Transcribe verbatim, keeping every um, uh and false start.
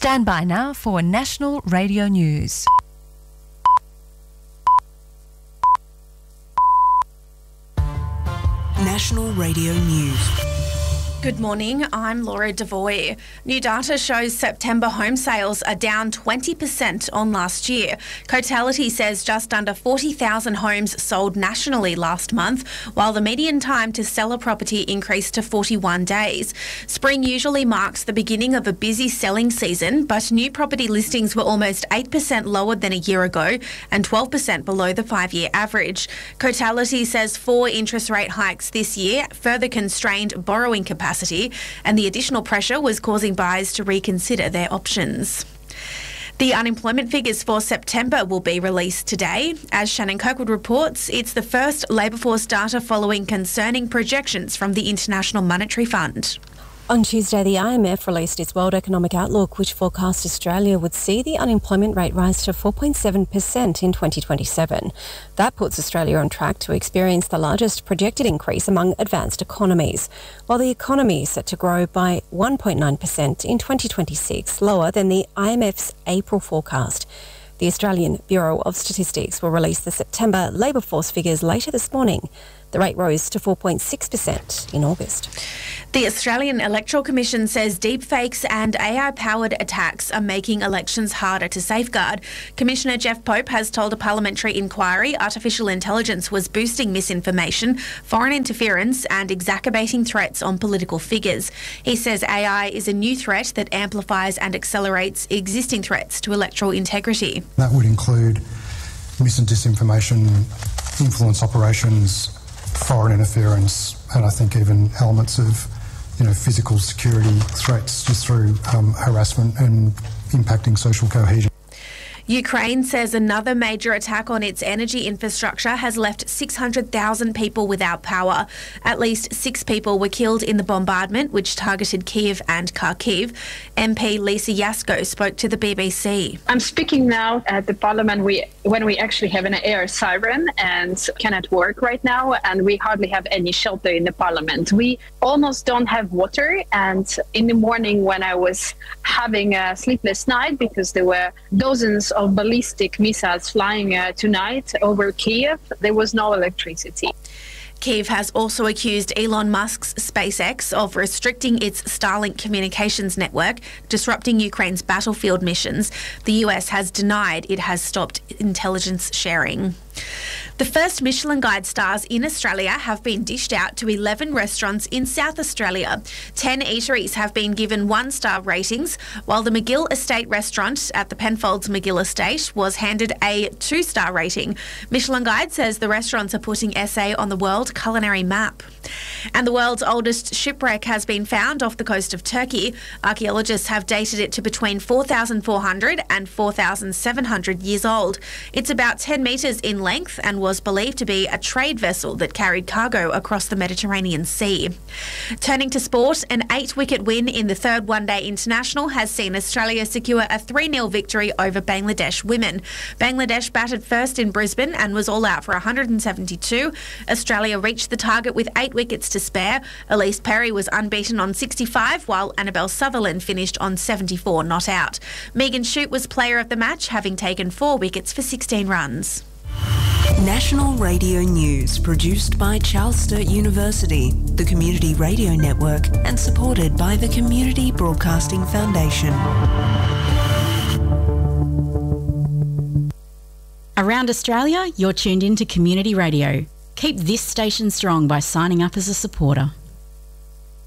Stand by now for National Radio News. National Radio News. Good morning, I'm Laura Devoy. New data shows September home sales are down twenty percent on last year. Cotality says just under forty thousand homes sold nationally last month, while the median time to sell a property increased to forty-one days. Spring usually marks the beginning of a busy selling season, but new property listings were almost eight percent lower than a year ago and twelve percent below the five-year average. Cotality says four interest rate hikes this year further constrained borrowing capacity, and the additional pressure was causing buyers to reconsider their options. The unemployment figures for September will be released today. As Shannon Kirkwood reports, it's the first labour force data following concerning projections from the International Monetary Fund. On Tuesday, the I M F released its World Economic Outlook, which forecast Australia would see the unemployment rate rise to four point seven percent in twenty twenty-seven. That puts Australia on track to experience the largest projected increase among advanced economies, while the economy is set to grow by one point nine percent in twenty twenty-six, lower than the I M F's April forecast. The Australian Bureau of Statistics will release the September labour force figures later this morning. The rate rose to four point six percent in August. The Australian Electoral Commission says deepfakes and A I-powered attacks are making elections harder to safeguard. Commissioner Jeff Pope has told a parliamentary inquiry artificial intelligence was boosting misinformation, foreign interference and exacerbating threats on political figures. He says A I is a new threat that amplifies and accelerates existing threats to electoral integrity. That would include mis and disinformation, influence operations, foreign interference, and I think even elements of, you know, physical security threats just through um, harassment and impacting social cohesion. Ukraine says another major attack on its energy infrastructure has left six hundred thousand people without power. At least six people were killed in the bombardment, which targeted Kyiv and Kharkiv. M P Lisa Yasko spoke to the B B C. I'm speaking now at the parliament we, when we actually have an air siren and cannot work right now, and we hardly have any shelter in the parliament. We almost don't have water, and in the morning when I was having a sleepless night because there were dozens of ballistic missiles flying uh, tonight over Kyiv, there was no electricity. Kyiv has also accused Elon Musk's SpaceX of restricting its Starlink communications network, disrupting Ukraine's battlefield missions. The U S has denied it has stopped intelligence sharing. The first Michelin Guide stars in Australia have been dished out to eleven restaurants in South Australia. ten eateries have been given one-star ratings, while the McGill Estate restaurant at the Penfolds McGill Estate was handed a two-star rating. Michelin Guide says the restaurants are putting S A on the world culinary map. And the world's oldest shipwreck has been found off the coast of Turkey. Archaeologists have dated it to between four thousand four hundred and four thousand seven hundred years old. It's about ten metres in length and was believed to be a trade vessel that carried cargo across the Mediterranean Sea. Turning to sport, an eight-wicket win in the third one-day international has seen Australia secure a three nil victory over Bangladesh women. Bangladesh batted first in Brisbane and was all out for one hundred seventy-two. Australia reached the target with eight wickets to spare. Elise Perry was unbeaten on sixty-five, while Annabelle Sutherland finished on seventy-four not out. Megan Shute was player of the match, having taken four wickets for sixteen runs. National Radio News, produced by Charles Sturt University, the Community Radio Network, and supported by the Community Broadcasting Foundation. Around Australia, you're tuned in to Community Radio. Keep this station strong by signing up as a supporter.